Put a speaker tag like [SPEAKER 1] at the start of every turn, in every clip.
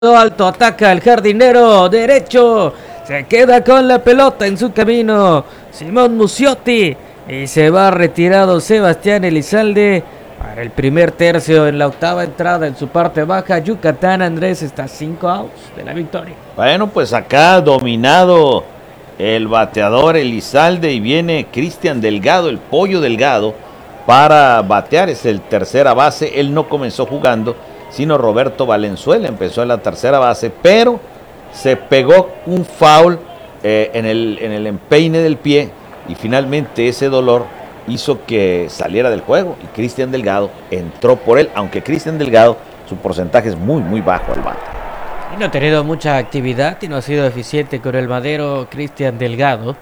[SPEAKER 1] Alto, ataca el jardinero derecho, se queda con la pelota en su camino Simón Muciotti y se va retirado Sebastián Elizalde para el primer tercio en la octava entrada en su parte baja. Yucatán, Andrés, está a 5 outs de la victoria.
[SPEAKER 2] Bueno, pues acá dominado el bateador Elizalde y viene Cristian Delgado, el Pollo Delgado, para batear. Es el tercera base. Él no comenzó jugando, sino Roberto Valenzuela empezó en la tercera base, pero se pegó un foul en el empeine del pie y finalmente ese dolor hizo que saliera del juego y Cristian Delgado entró por él, aunque Cristian Delgado su porcentaje es muy bajo al bate.
[SPEAKER 1] Y no ha tenido mucha actividad y no ha sido eficiente con el madero Cristian Delgado.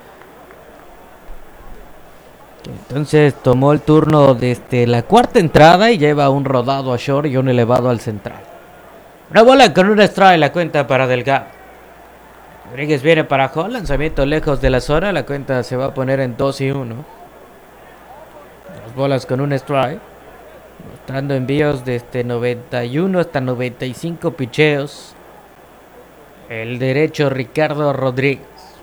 [SPEAKER 1] Entonces tomó el turno desde la cuarta entrada y lleva un rodado a short y un elevado al central. Una bola con un strike, la cuenta para Delgado. Rodríguez viene para home, lanzamiento lejos de la zona, la cuenta se va a poner en 2-1. Dos bolas con un strike, mostrando envíos desde 91 hasta 95 picheos. El derecho Ricardo Rodríguez.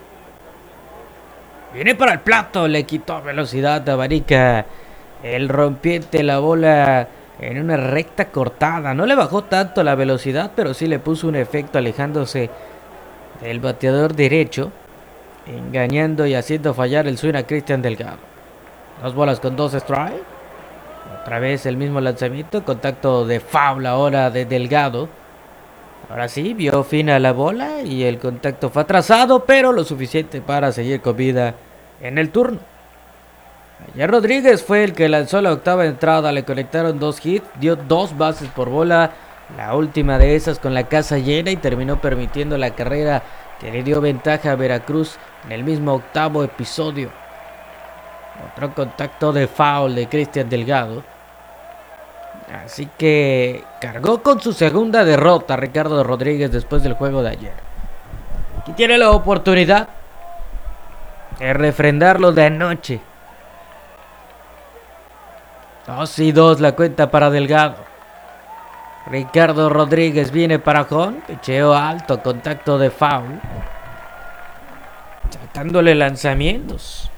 [SPEAKER 1] Viene para el plato, le quitó velocidad a Barica. El rompiente, la bola en una recta cortada. No le bajó tanto la velocidad, pero sí le puso un efecto alejándose del bateador derecho, engañando y haciendo fallar el swing a Cristian Delgado. Dos bolas con 2 strikes. Otra vez el mismo lanzamiento, contacto de foul ahora de Delgado. Ahora sí, vio fin a la bola y el contacto fue atrasado, pero lo suficiente para seguir con vida en el turno. Ayer Rodríguez fue el que lanzó la octava entrada, le conectaron 2 hits, dio 2 bases por bola, la última de esas con la casa llena y terminó permitiendo la carrera que le dio ventaja a Veracruz en el mismo octavo episodio. Otro contacto de foul de Cristian Delgado. Así que cargó con su segunda derrota Ricardo Rodríguez después del juego de ayer. Aquí tiene la oportunidad de refrendarlo de anoche. 2-2 la cuenta para Delgado. Ricardo Rodríguez viene para home, picheo alto, contacto de foul, tratándole lanzamientos.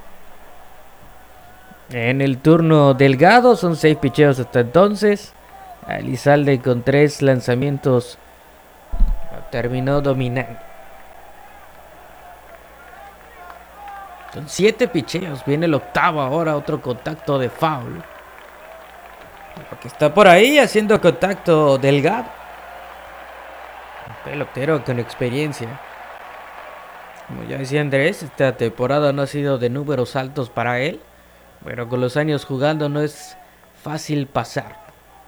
[SPEAKER 1] En el turno Delgado son 6 picheos hasta entonces. Elizalde con 3 lanzamientos terminó dominando. Son 7 picheos. Viene el octavo ahora. Otro contacto de foul. Porque está por ahí haciendo contacto Delgado. Un pelotero con experiencia. Como ya decía Andrés, esta temporada no ha sido de números altos para él. Pero con los años jugando no es fácil pasar.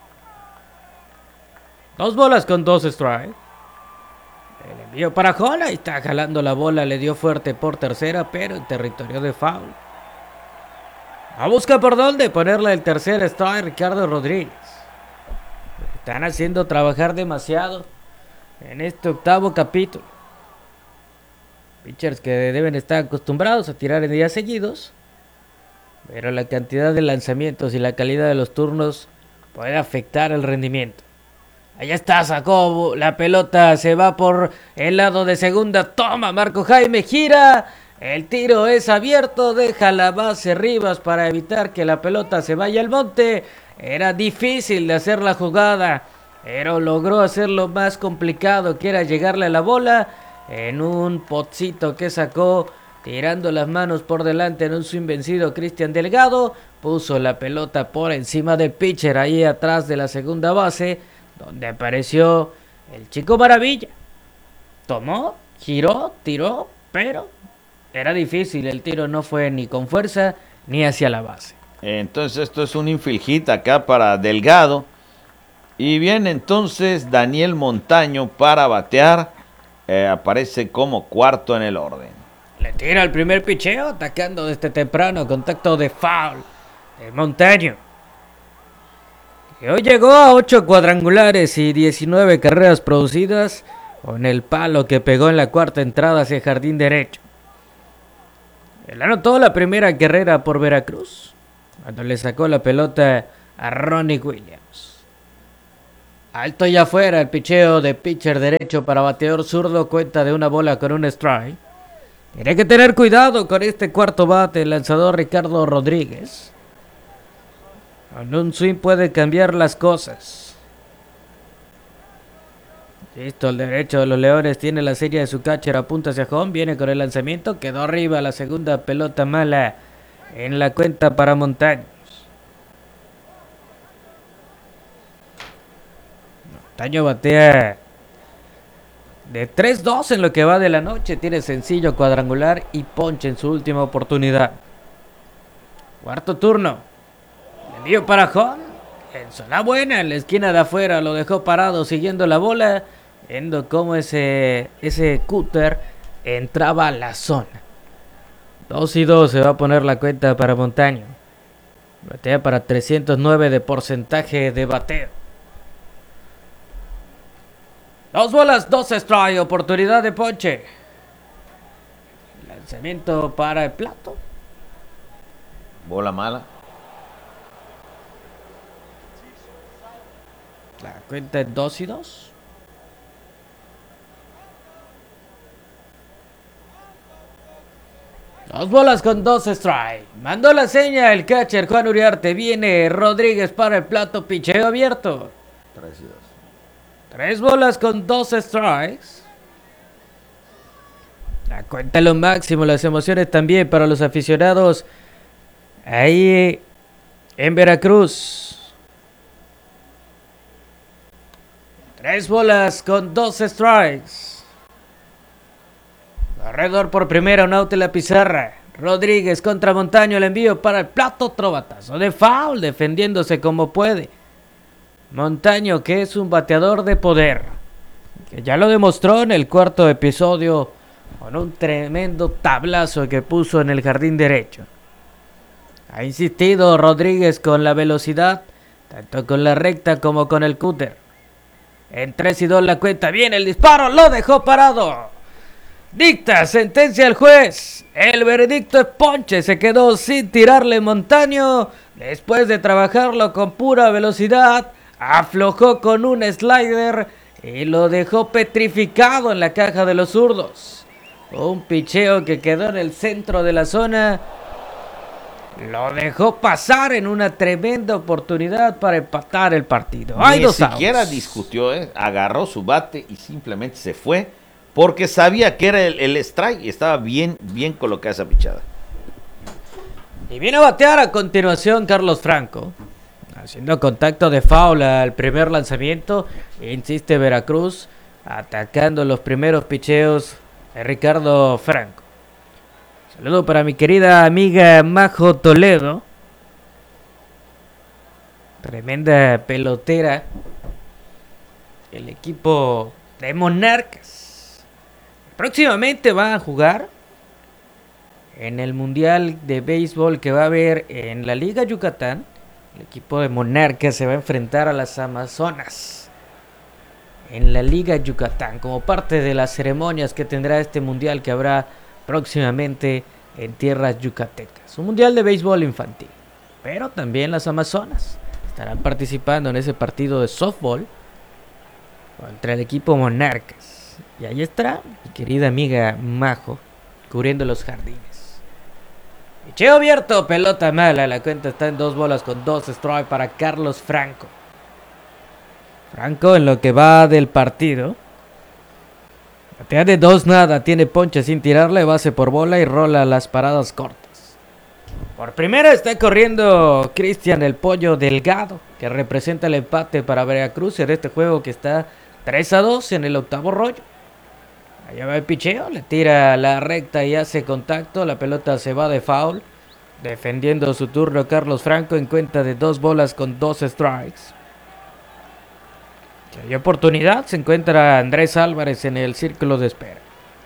[SPEAKER 1] 2 bolas con 2 strikes. El envío para Jola y está jalando la bola. Le dio fuerte por tercera, pero en territorio de foul. A busca por dónde ponerle el tercer strike Ricardo Rodríguez. Están haciendo trabajar demasiado en este octavo capítulo. Pitchers que deben estar acostumbrados a tirar en días seguidos. Pero la cantidad de lanzamientos y la calidad de los turnos puede afectar el rendimiento. Allá está, sacó la pelota, se va por el lado de segunda. Toma, Marco Jaime, gira. El tiro es abierto, deja la base Rivas para evitar que la pelota se vaya al monte. Era difícil de hacer la jugada, pero logró hacer lo más complicado, que era llegarle a la bola en un potcito que sacó. Tirando las manos por delante en un swing vencido, Cristian Delgado puso la pelota por encima del pitcher ahí atrás de la segunda base, donde apareció el Chico Maravilla. Tomó, giró, tiró, pero era difícil. El tiro no fue ni con fuerza ni hacia la base.
[SPEAKER 2] Entonces esto es un infield hit acá para Delgado. Y viene entonces Daniel Montaño para batear. Aparece como cuarto en el orden.
[SPEAKER 1] Le tira el primer picheo, atacando desde temprano, contacto de foul de Montaño. Que hoy llegó a 8 cuadrangulares y 19 carreras producidas, con el palo que pegó en la cuarta entrada hacia jardín derecho. Él anotó la primera carrera por Veracruz, cuando le sacó la pelota a Ronnie Williams. Alto y afuera el picheo de pitcher derecho para bateador zurdo, cuenta de una bola con un strike. Tiene que tener cuidado con este cuarto bate el lanzador Ricardo Rodríguez. Con un swing puede cambiar las cosas. Listo, el derecho de los Leones tiene la serie de su catcher, apunta hacia home, viene con el lanzamiento, quedó arriba la segunda pelota mala en la cuenta para Montaños. Montaño batea de 3-2 en lo que va de la noche, tiene sencillo cuadrangular y ponche en su última oportunidad. Cuarto turno, el envío para home, en zona buena, en la esquina de afuera, lo dejó parado siguiendo la bola, viendo cómo ese cúter entraba a la zona. 2-2 se va a poner la cuenta para Montaño. Batea para 309 de porcentaje de bateo. 2 bolas, 2 strike, oportunidad de ponche. Lanzamiento para el plato.
[SPEAKER 2] Bola mala.
[SPEAKER 1] La cuenta es 2-2. Dos bolas con 2 strike. Mandó la seña el catcher Juan Uriarte. Viene Rodríguez para el plato, picheo abierto.
[SPEAKER 2] 3-2.
[SPEAKER 1] 3 bolas con 2 strikes. La cuenta lo máximo, las emociones también para los aficionados ahí en Veracruz. 3 bolas con 2 strikes. Corredor por primera, un out en la pizarra. Rodríguez contra Montaño, el envío para el plato, otro batazo de foul, defendiéndose como puede. Montaño, que es un bateador de poder, que ya lo demostró en el cuarto episodio con un tremendo tablazo que puso en el jardín derecho. Ha insistido Rodríguez con la velocidad, tanto con la recta como con el cúter. En 3-2 la cuenta, viene el disparo, lo dejó parado. Dicta sentencia el juez. El veredicto es ponche. Se quedó sin tirarle Montaño. Después de trabajarlo con pura velocidad, aflojó con un slider y lo dejó petrificado en la caja de los zurdos. Un picheo que quedó en el centro de la zona. Lo dejó pasar en una tremenda oportunidad para empatar el partido. Hay
[SPEAKER 2] Ni siquiera discutió, agarró su bate y simplemente se fue. Porque sabía que era el strike y estaba bien colocada esa pichada.
[SPEAKER 1] Y viene a batear a continuación Carlos Franco. Haciendo contacto de foul al primer lanzamiento. Insiste Veracruz. Atacando los primeros picheos de Ricardo Franco. Saludo para mi querida amiga Majo Toledo. Tremenda pelotera. El equipo de Monarcas. Próximamente va a jugar en el Mundial de Béisbol que va a haber en la Liga Yucatán. El equipo de Monarcas se va a enfrentar a las Amazonas en la Liga Yucatán como parte de las ceremonias que tendrá este Mundial que habrá próximamente en tierras yucatecas. Un Mundial de Béisbol infantil. Pero también las Amazonas estarán participando en ese partido de softball contra el equipo Monarcas. Y ahí está mi querida amiga Majo, cubriendo los jardines. Picheo abierto, pelota mala. La cuenta está en 2 bolas con 2 strikes para Carlos Franco. Franco en lo que va del partido. Batea de 2-0, tiene ponche sin tirarle, base por bola y rola las paradas cortas. Por primera está corriendo Cristian el Pollo Delgado, que representa el empate para Veracruz en este juego que está 3-2 en el octavo rollo. Allá va el picheo, le tira la recta y hace contacto. La pelota se va de foul. Defendiendo su turno Carlos Franco en cuenta de 2 bolas con 2 strikes. Si hay oportunidad, se encuentra Andrés Álvarez en el círculo de espera.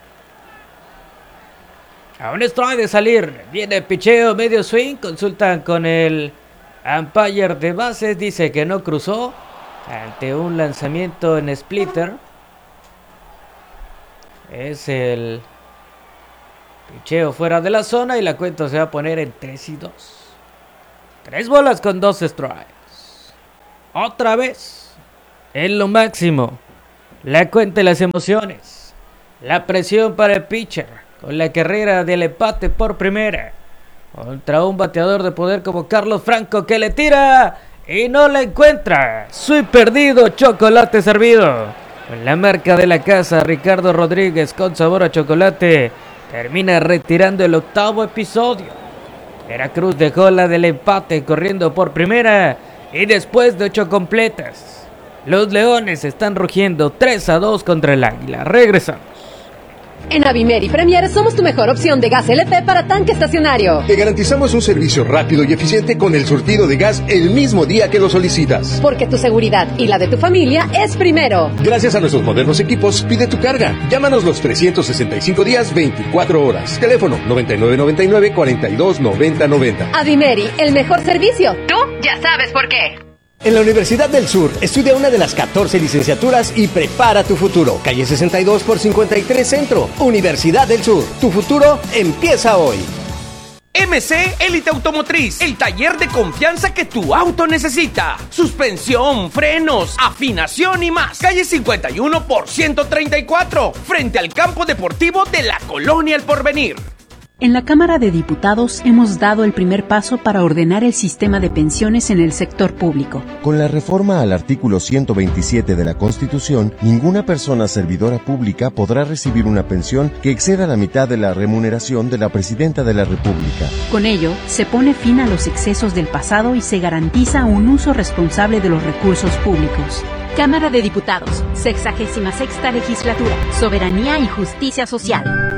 [SPEAKER 1] A un strike de salir. Viene el picheo, medio swing. Consultan con el umpire de bases. Dice que no cruzó ante un lanzamiento en splitter. Es el picheo fuera de la zona y la cuenta se va a poner en 3-2. 3 bolas con 2 strikes. Otra vez. es lo máximo. La cuenta y las emociones. La presión para el pitcher, con la carrera del empate por primera. Contra un bateador de poder como Carlos Franco, que le tira y no la encuentra. Soy perdido, chocolate servido. Con la marca de la casa, Ricardo Rodríguez, con sabor a chocolate, termina retirando el octavo episodio. Veracruz dejó la del empate corriendo por primera y después de 8 completas. Los Leones están rugiendo 3-2 contra el Águila. Regresamos.
[SPEAKER 3] En Avimeri Premier somos tu mejor opción de gas LP para tanque estacionario.
[SPEAKER 4] Te garantizamos un servicio rápido y eficiente con el surtido de gas el mismo día que lo solicitas.
[SPEAKER 3] Porque tu seguridad y la de tu familia es primero.
[SPEAKER 4] Gracias a nuestros modernos equipos, pide tu carga. Llámanos los 365 días, 24 horas. Teléfono 9999 42 90 90.
[SPEAKER 3] Avimeri, el mejor servicio. Tú ya sabes por qué.
[SPEAKER 5] En la Universidad del Sur, estudia una de las 14 licenciaturas y prepara tu futuro. Calle 62 por 53 Centro. Universidad del Sur. Tu futuro empieza hoy.
[SPEAKER 6] MC Élite Automotriz, el taller de confianza que tu auto necesita. Suspensión, frenos, afinación y más. Calle 51 por 134, frente al campo deportivo de la Colonia El Porvenir.
[SPEAKER 7] En la Cámara de Diputados hemos dado el primer paso para ordenar el sistema de pensiones en el sector público.
[SPEAKER 8] Con la reforma al artículo 127 de la Constitución, ninguna persona servidora pública podrá recibir una pensión que exceda la mitad de la remuneración de la Presidenta de la República.
[SPEAKER 7] Con ello, se pone fin a los excesos del pasado y se garantiza un uso responsable de los recursos públicos.
[SPEAKER 9] Cámara de Diputados, 66ª Legislatura, Soberanía y Justicia Social.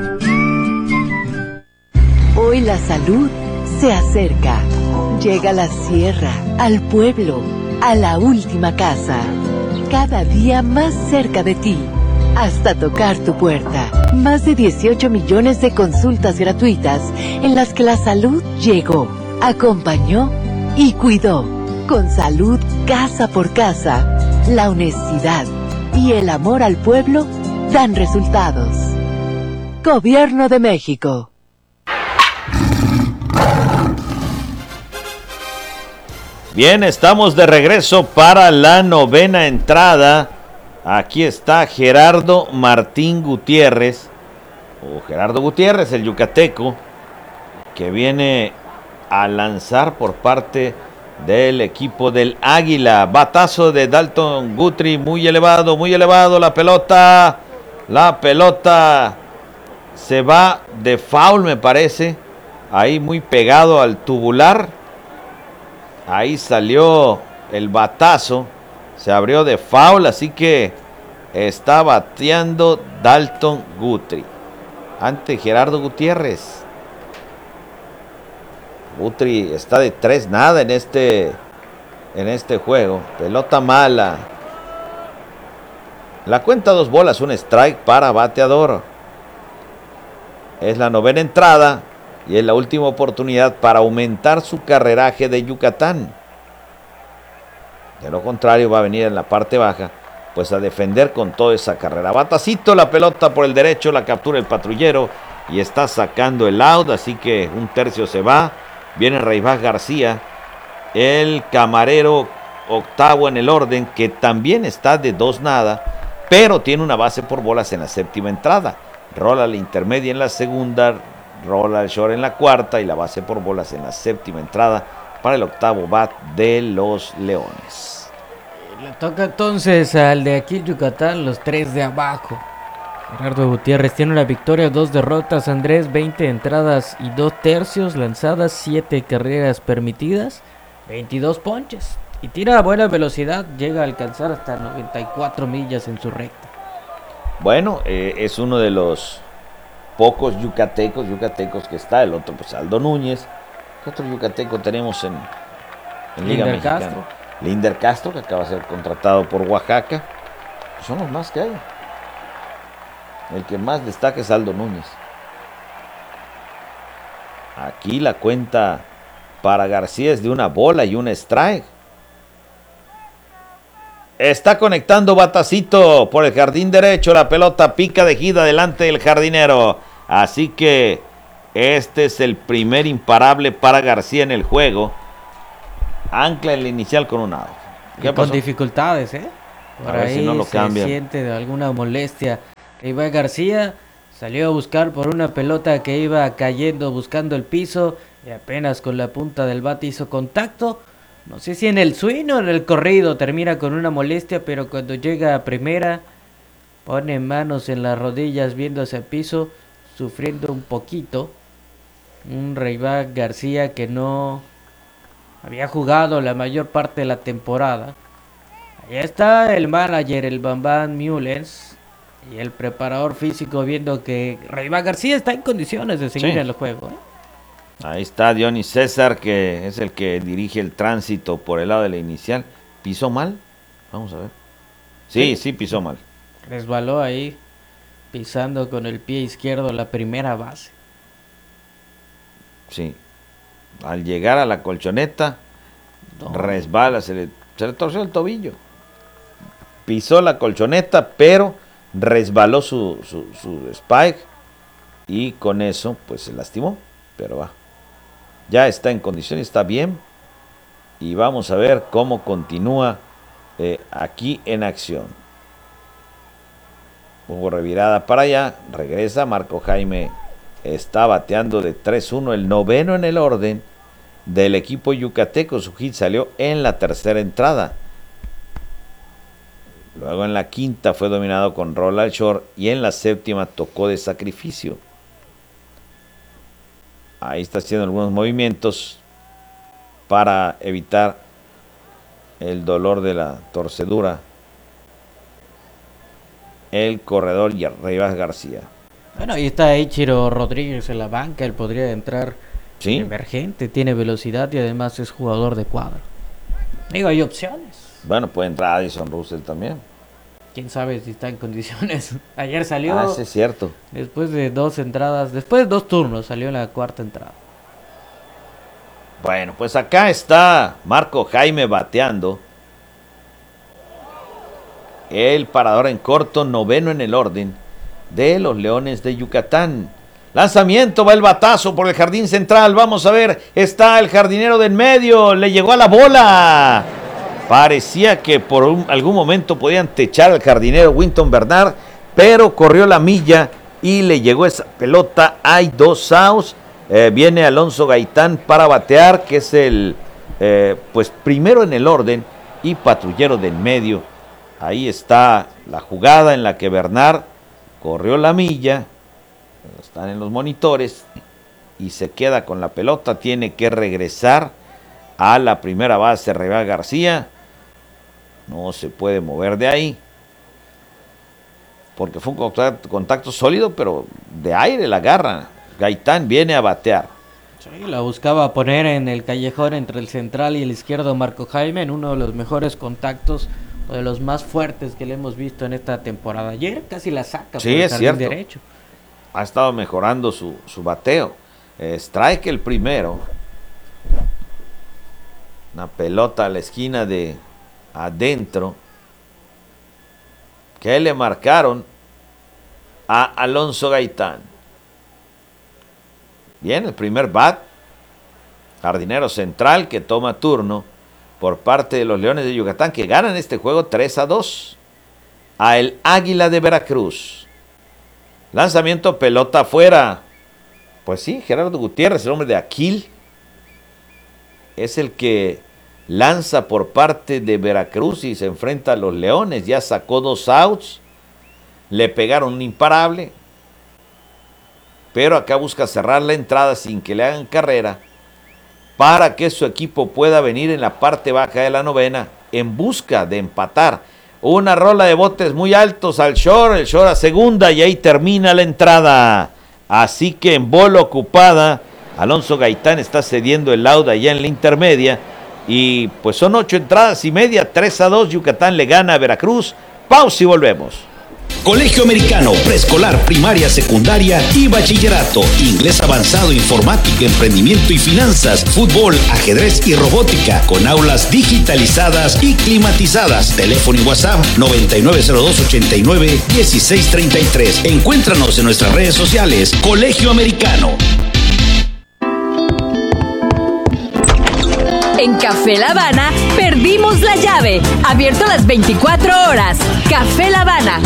[SPEAKER 10] Hoy la salud se acerca. Llega a la sierra, al pueblo, a la última casa. Cada día más cerca de ti, hasta tocar tu puerta. Más de 18 millones de consultas gratuitas en las que la salud llegó, acompañó y cuidó. Con salud casa por casa, la honestidad y el amor al pueblo dan resultados. Gobierno de México.
[SPEAKER 2] Bien, estamos de regreso para la novena entrada. Aquí está Gerardo Martín Gutiérrez, o Gerardo Gutiérrez, el yucateco, que viene a lanzar por parte del equipo del Águila. Batazo de Dalton Guthrie, muy elevado la pelota. La pelota se va de foul, me parece, ahí muy pegado al tubular. Ahí salió el batazo, se abrió de foul, así que está bateando Dalton Guthrie ante Gerardo Gutiérrez. Guthrie está de 3-0 en este juego. Pelota mala. La cuenta 2 bolas, un strike para bateador. Es la novena entrada. Y es la última oportunidad para aumentar su carreraje de Yucatán. De lo contrario va a venir en la parte baja, pues a defender con toda esa carrera. Batacito, la pelota por el derecho, la captura el patrullero y está sacando el out, así que un tercio se va. Viene Reibás García, el camarero octavo en el orden, que también está de 2-0, pero tiene una base por bolas en la séptima entrada. Rola la intermedia en la segunda, rola el short en la cuarta y la base por bolas en la séptima entrada para el octavo bat de los Leones.
[SPEAKER 1] Le toca entonces al de aquí Yucatán, los 3 de abajo. Gerardo Gutiérrez tiene una victoria, 2 derrotas, Andrés, 20 entradas y 2 tercios lanzadas, 7 carreras permitidas, 22 ponches. Y tira a buena velocidad, llega a alcanzar hasta 94 millas en su recta.
[SPEAKER 2] Bueno, es uno de los pocos yucatecos que está. El otro, pues Aldo Núñez. ¿Qué otro yucateco tenemos en Liga Mexicana? Castro. Linder Castro, que acaba de ser contratado por Oaxaca. Pues son los más que hay. El que más destaca es Aldo Núñez. Aquí la cuenta para García es de una bola y un strike. Está conectando batacito por el jardín derecho. La pelota pica de gira delante del jardinero. Así que este es el primer imparable para García en el juego. Ancla el inicial con un out.
[SPEAKER 1] ¿Qué pasó? Con dificultades, ¿eh? Por ahí si no lo cambian. Siente de alguna molestia. Reyes García salió a buscar por una pelota que iba cayendo buscando el piso y apenas con la punta del bate hizo contacto. No sé si en el swing o en el corrido termina con una molestia, pero cuando llega a primera pone manos en las rodillas viendo hacia el piso, sufriendo un poquito. Un Reyes García que no había jugado la mayor parte de la temporada. Ahí está el manager, el Bambam Mullens, y el preparador físico viendo que Reyes García está en condiciones de seguir en el juego.
[SPEAKER 2] Ahí está Dionis César, que es el que dirige el tránsito por el lado de la inicial. ¿Pisó mal? Vamos a ver. Sí, pisó mal.
[SPEAKER 1] Resbaló ahí, pisando con el pie izquierdo la primera base.
[SPEAKER 2] Sí. Al llegar a la colchoneta, resbala, se le torció el tobillo. Pisó la colchoneta, pero resbaló su spike y con eso pues se lastimó, pero va. Ya está en condiciones, está bien y vamos a ver cómo continúa aquí en acción. Hubo revirada para allá, regresa, Marco Jaime está bateando de 3-1, el noveno en el orden del equipo yucateco. Su hit salió en la tercera entrada. Luego en la quinta fue dominado con roll al short y en la séptima tocó de sacrificio. Ahí está haciendo algunos movimientos para evitar el dolor de la torcedura. El corredor Reyes García.
[SPEAKER 1] Bueno, ahí está Ichiro Rodríguez en la banca, él podría entrar emergente, tiene velocidad y además es jugador de cuadro. Digo, hay opciones.
[SPEAKER 2] Bueno, puede entrar Addison Russell también.
[SPEAKER 1] Quién sabe si está en condiciones. Ayer salió.
[SPEAKER 2] Ah, sí, es cierto.
[SPEAKER 1] Después de 2 entradas, después de 2 turnos, salió en la cuarta entrada.
[SPEAKER 2] Bueno, pues acá está Marco Jaime bateando. El parador en corto, noveno en el orden de los Leones de Yucatán. Lanzamiento, va el batazo por el jardín central. Vamos a ver, está el jardinero del medio. Le llegó a la bola. Parecía que por algún momento podían techar al jardinero Winton Bernard, pero corrió la milla y le llegó esa pelota. Hay 2 outs. Viene Alonso Gaitán para batear, que es el pues primero en el orden y patrullero del medio. Ahí está la jugada en la que Bernard corrió la milla. Están en los monitores y se queda con la pelota. Tiene que regresar a la primera base Reyes García. No se puede mover de ahí porque fue un contacto sólido, pero de aire la agarra. Gaitán viene a batear.
[SPEAKER 1] Sí, la buscaba poner en el callejón entre el central y el izquierdo Marco Jaime en uno de los mejores contactos o de los más fuertes que le hemos visto en esta temporada. Ayer casi la saca
[SPEAKER 2] por el jardín derecho. Ha estado mejorando su bateo. Strike el primero. Una pelota a la esquina de adentro. Que le marcaron a Alonso Gaitán. Bien, el primer bat. Jardinero central que toma turno por parte de los Leones de Yucatán, que ganan este juego 3-2 a el Águila de Veracruz. Lanzamiento, pelota afuera. Pues sí, Gerardo Gutiérrez, el hombre de Aquil, es el que lanza por parte de Veracruz y se enfrenta a los Leones. Ya sacó 2 outs, le pegaron un imparable, pero acá busca cerrar la entrada sin que le hagan carrera para que su equipo pueda venir en la parte baja de la novena en busca de empatar. Una rola de botes muy altos al short, el short a segunda y ahí termina la entrada. Así que en bola ocupada, Alonso Gaitán está cediendo el out allá en la intermedia y pues son 8 entradas y media, 3-2, Yucatán le gana a Veracruz. Pausa y volvemos.
[SPEAKER 11] Colegio Americano, preescolar, primaria, secundaria y bachillerato. Inglés avanzado, informática, emprendimiento y finanzas, fútbol, ajedrez y robótica, con aulas digitalizadas y climatizadas. Teléfono y WhatsApp 9902-89-1633. Encuéntranos en nuestras redes sociales. Colegio Americano.
[SPEAKER 9] En Café La Habana, perdí Dimos la llave. Abierto las 24 horas. Café La Habana.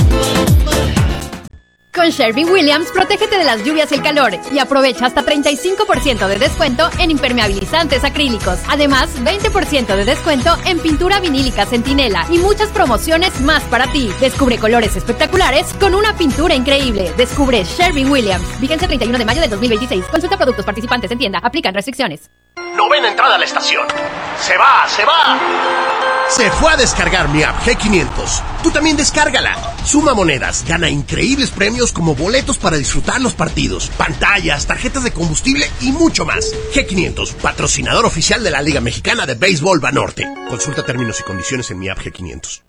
[SPEAKER 9] Con Sherwin-Williams, protégete de las lluvias y el calor y aprovecha hasta 35% de descuento en impermeabilizantes acrílicos. Además, 20% de descuento en pintura vinílica Centinela y muchas promociones más para ti. Descubre colores espectaculares con una pintura increíble. Descubre Sherwin-Williams. Vigencia 31 de mayo de 2026. Consulta productos participantes en tienda. Aplican restricciones.
[SPEAKER 12] Novena entrada a la estación. ¡Se va! ¡Se va! Se fue a descargar mi app G500. Tú también descárgala. Suma monedas, gana increíbles premios como boletos para disfrutar los partidos, pantallas, tarjetas de combustible y mucho más. G500, patrocinador oficial de la Liga Mexicana de Béisbol Banorte. Consulta términos y condiciones en mi app G500.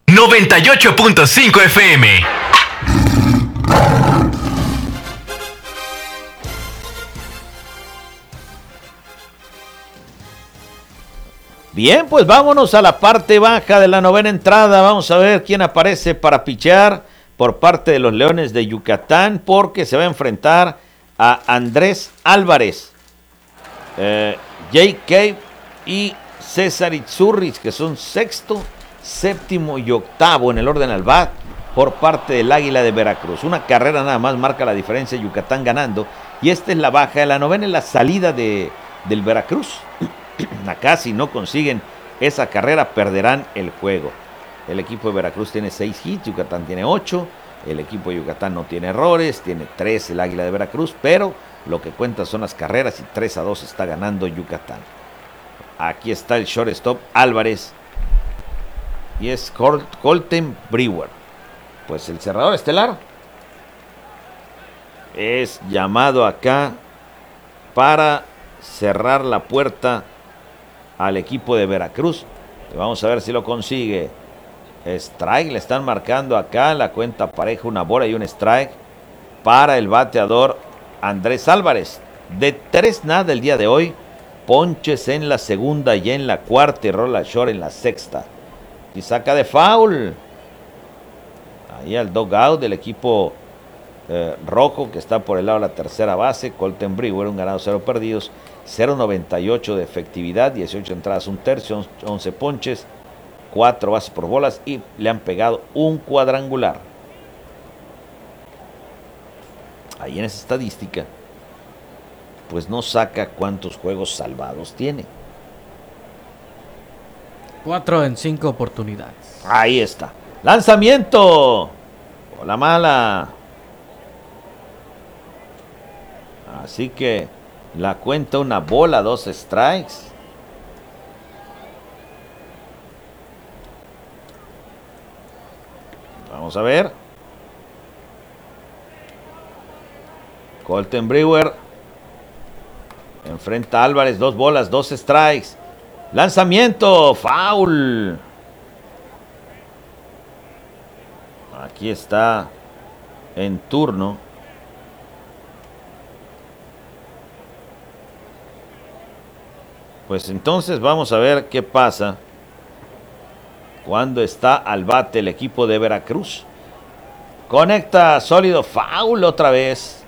[SPEAKER 13] 98.5 FM.
[SPEAKER 2] Bien, pues vámonos a la parte baja de la novena entrada. Vamos a ver quién aparece para pichar por parte de los Leones de Yucatán, porque se va a enfrentar a Andrés Álvarez, Jake Cave y César Itzurris, que son sexto, séptimo y octavo en el orden al bat por parte del Águila de Veracruz. Una carrera nada más marca la diferencia, Yucatán ganando, y esta es la baja de la novena, es la salida del Veracruz. Acá, si no consiguen esa carrera, perderán el juego. El equipo de Veracruz tiene 6 hits, Yucatán tiene 8. El equipo de Yucatán no tiene errores, tiene 3 el Águila de Veracruz, pero lo que cuenta son las carreras y 3-2 está ganando Yucatán. Aquí está el shortstop Álvarez y es Colton Brewer. Pues el cerrador estelar es llamado acá para cerrar la puerta al equipo de Veracruz. Vamos a ver si lo consigue. Strike, le están marcando acá la cuenta pareja, una bola y un strike para el bateador Andrés Álvarez. De 3-0 el día de hoy, ponches en la segunda y en la cuarta y rola short en la sexta. Y saca de foul. Ahí al dugout del equipo rojo, que está por el lado de la tercera base. Colton Brewer, un ganado, 0 perdidos, 0.98 de efectividad, 18 entradas, un tercio, 11 ponches, 4 bases por bolas y le han pegado un cuadrangular. Ahí en esa estadística, pues no saca cuántos juegos salvados tiene.
[SPEAKER 1] 4 en 5 oportunidades.
[SPEAKER 2] Ahí está. Lanzamiento. Bola mala. Así que la cuenta una bola, 2 strikes. Vamos a ver. Colton Brewer enfrenta a Álvarez, 2 bolas, 2 strikes. Lanzamiento, foul. Aquí está en turno Pues entonces vamos a ver qué pasa cuando está al bate el equipo de Veracruz. Conecta sólido, foul otra vez.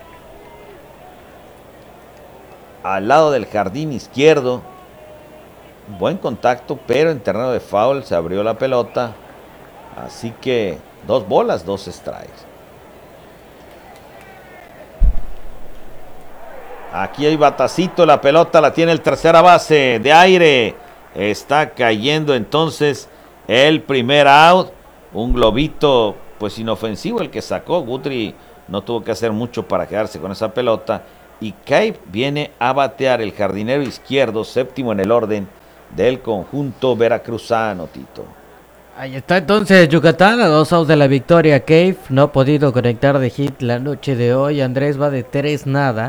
[SPEAKER 2] Al lado del jardín izquierdo. Buen contacto, pero en terreno de foul se abrió la pelota. Así que 2 bolas, 2 strikes. Aquí hay batacito, la pelota la tiene el tercera base de aire. Está cayendo entonces el primer out. Un globito pues inofensivo el que sacó. Guthrie no tuvo que hacer mucho para quedarse con esa pelota. Y Cave viene a batear, el jardinero izquierdo, séptimo en el orden del conjunto veracruzano, Tito.
[SPEAKER 1] Ahí está entonces Yucatán, a 2 outs de la victoria. Cave no ha podido conectar de hit la noche de hoy. Andrés va de 3-0.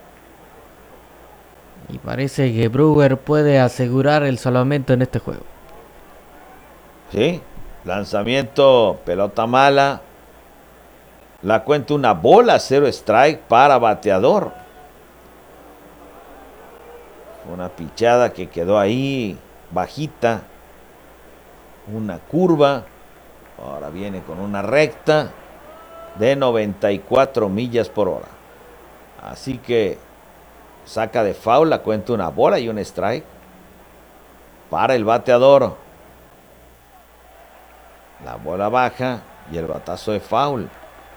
[SPEAKER 1] Y parece que Brewer puede asegurar el salvamento en este juego.
[SPEAKER 2] Sí, lanzamiento, pelota mala. La cuenta una bola, 0 strike para bateador. Una pichada que quedó ahí bajita. Una curva. Ahora viene con una recta de 94 millas por hora. Así que saca de foul, la cuenta una bola y un strike. para el bateador. La bola baja y el batazo de foul.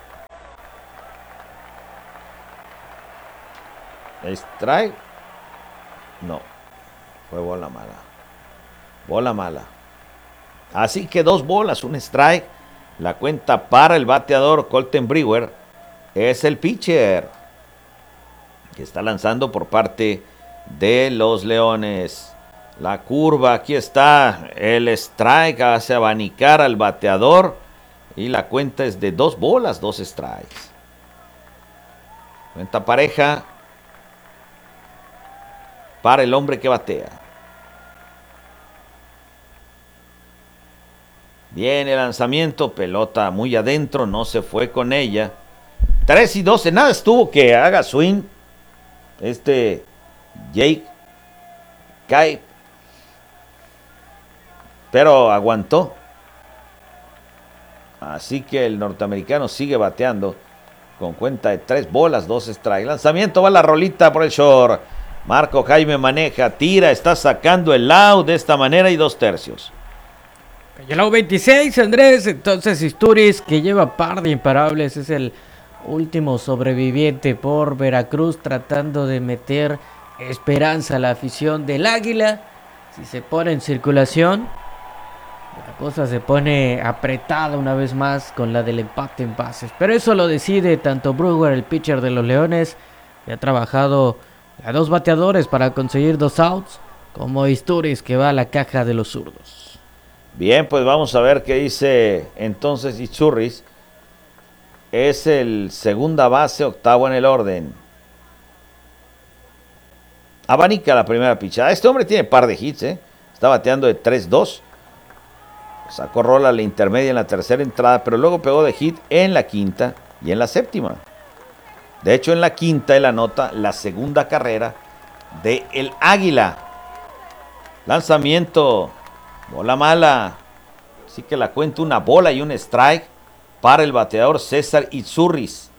[SPEAKER 2] Strike. No, fue bola mala. Bola mala. Así que 2 bolas, un strike. La cuenta para el bateador. Colton Brewer es el pitcher que está lanzando por parte de los Leones. La curva, aquí está el strike, hace abanicar al bateador y la cuenta es de 2 bolas, 2 strikes. Cuenta pareja para el hombre que batea. Viene el lanzamiento, pelota muy adentro, no se fue con ella. 3-12, nada estuvo que haga swing Jake Kay, pero aguantó. Así que el norteamericano sigue bateando con cuenta de 3 bolas, 2 strikes. Lanzamiento, va la rolita por el short. Marco Jaime maneja, tira, está sacando el out de esta manera y 2 tercios.
[SPEAKER 1] Y el out 26, Andrés. Entonces Izturis, que lleva par de imparables, es el último sobreviviente por Veracruz, tratando de meter esperanza a la afición del Águila. Si se pone en circulación, la cosa se pone apretada una vez más con la del empate en bases. Pero eso lo decide tanto Brewer, el pitcher de los Leones, que ha trabajado a 2 bateadores para conseguir 2 outs, como Izturis, que va a la caja de los zurdos.
[SPEAKER 2] Bien, pues vamos a ver qué dice entonces Izturis. Es el segunda base, octavo en el orden. Abanica la primera pichada. Este hombre tiene par de hits, Está bateando de 3-2. Sacó rola a la intermedia en la tercera entrada, pero luego pegó de hit en la quinta y en la séptima. De hecho, en la quinta él anota la segunda carrera de el Águila. Lanzamiento, bola mala. Así que la cuenta una bola y un strike para el bateador César Izturis.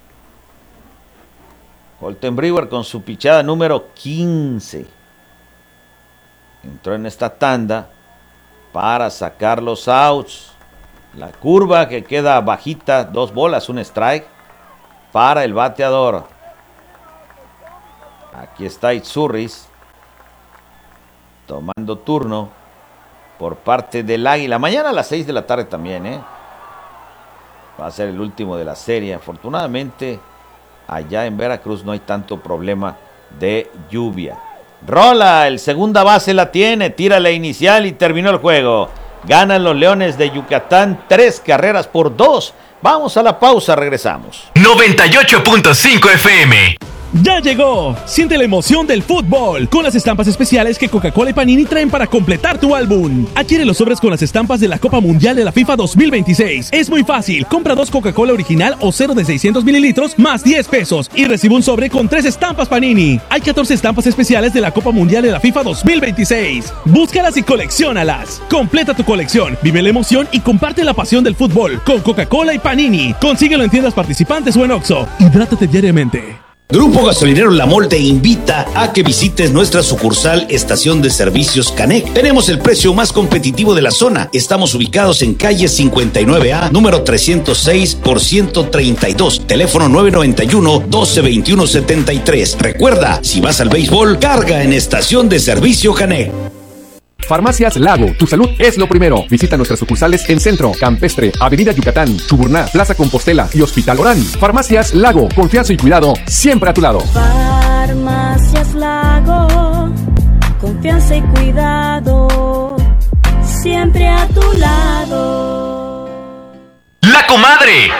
[SPEAKER 2] Colton Brewer con su pichada número 15. Entró en esta tanda para sacar los outs. La curva que queda bajita, 2 bolas, un strike para el bateador. Aquí está Izturis tomando turno por parte del Águila. Mañana a las 6 de la tarde también, Va a ser el último de la serie. Afortunadamente, allá en Veracruz no hay tanto problema de lluvia. Rola, el segunda base la tiene, tira la inicial y terminó el juego. Ganan los Leones de Yucatán 3-2. Vamos a la pausa, regresamos.
[SPEAKER 13] 98.5 FM.
[SPEAKER 14] ¡Ya llegó! Siente la emoción del fútbol con las estampas especiales que Coca-Cola y Panini traen para completar tu álbum. Adquiere los sobres con las estampas de la Copa Mundial de la FIFA 2026. Es muy fácil. Compra 2 Coca-Cola original o 0 de 600 mililitros más 10 pesos y recibe un sobre con 3 estampas Panini. Hay 14 estampas especiales de la Copa Mundial de la FIFA 2026. Búscalas y colecciónalas. Completa tu colección, vive la emoción y comparte la pasión del fútbol con Coca-Cola y Panini. Consíguelo en tiendas participantes o en Oxxo. Hidrátate diariamente.
[SPEAKER 11] Grupo Gasolinero La Mol te invita a que visites nuestra sucursal Estación de Servicios Canec. Tenemos el precio más competitivo de la zona. Estamos ubicados en calle 59A, número 306 por 132. Teléfono 991-1221-73. Recuerda, si vas al béisbol, carga en Estación de Servicio Canec.
[SPEAKER 15] Farmacias Lago, tu salud es lo primero. Visita nuestras sucursales en Centro, Campestre, Avenida Yucatán, Chuburná, Plaza Compostela y Hospital Orán. Farmacias Lago, confianza y cuidado siempre a tu lado.
[SPEAKER 16] Farmacias Lago, confianza y cuidado siempre a tu lado.
[SPEAKER 13] ¡La comadre!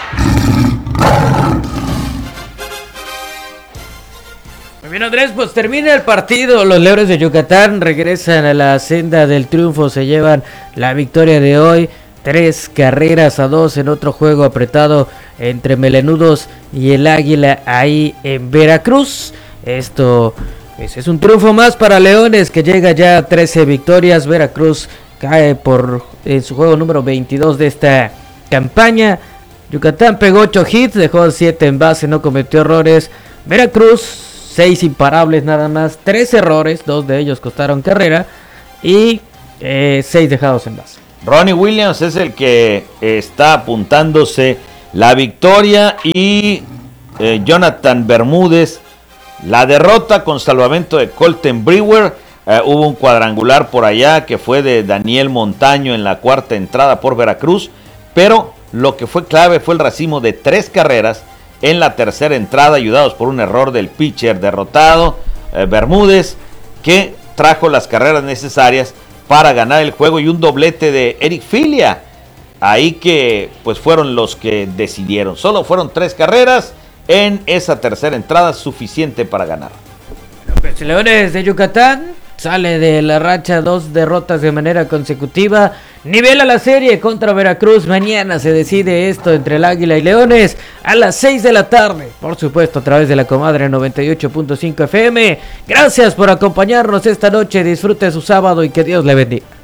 [SPEAKER 1] Bien, Andrés, pues termina el partido. Los Leones de Yucatán regresan a la senda del triunfo. Se llevan la victoria de hoy. 3-2 en otro juego apretado entre Melenudos y el Águila ahí en Veracruz. Esto pues, es un triunfo más para Leones, que llega ya a 13 victorias. Veracruz cae en su juego número 22 de esta campaña. Yucatán pegó 8 hits, dejó 7 en base, no cometió errores. Veracruz 6 imparables nada más, 3 errores, 2 de ellos costaron carrera. y 6 dejados en base.
[SPEAKER 2] Ronnie Williams es el que está apuntándose la victoria y Jonathan Bermúdez la derrota con salvamento de Colton Brewer. Hubo un cuadrangular por allá que fue de Daniel Montaño en la cuarta entrada por Veracruz, pero lo que fue clave fue el racimo de 3 carreras en la tercera entrada, ayudados por un error del pitcher derrotado, Bermúdez, que trajo las carreras necesarias para ganar el juego, y un doblete de Eric Filia, ahí que pues fueron los que decidieron. Solo fueron 3 carreras en esa tercera entrada, suficiente para ganar.
[SPEAKER 1] Los Leones de Yucatán sale de la racha 2 derrotas de manera consecutiva, nivela la serie contra Veracruz. Mañana se decide esto entre el Águila y Leones a las 6 de la tarde, por supuesto a través de la Comadre 98.5 FM. Gracias por acompañarnos esta noche, disfrute su sábado y que Dios le bendiga.